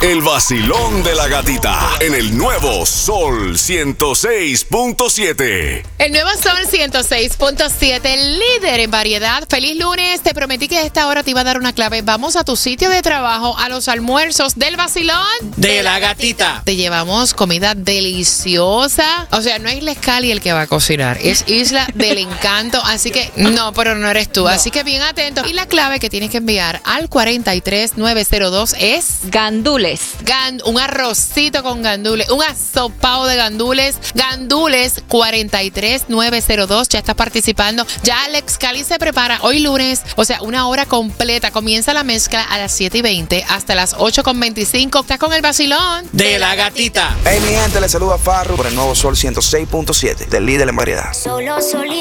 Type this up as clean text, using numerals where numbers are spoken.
El vacilón de la gatita en el nuevo Sol 106.7. El nuevo Sol 106.7, líder en variedad. Feliz lunes. Te prometí que a esta hora te iba a dar una clave. Vamos a tu sitio de trabajo, a los almuerzos del vacilón de la gatita. Te llevamos comida deliciosa. O sea, no es Isla Scali el que va a cocinar, es Isla del Encanto. Así que no, pero no eres tú. Así que bien atento. Y la clave que tienes que enviar al 43902 es gandules. Un arrocito con gandules, un asopao de gandules. Gandules 43902. Ya estás participando. Ya Alex Cali se prepara hoy lunes, o sea, una hora completa. Comienza la mezcla a las 7:20 hasta las 8:25. Estás con el vacilón de la gatita. Hey, mi gente, les saluda Farru por el nuevo Sol 106.7, del líder en variedad. Solo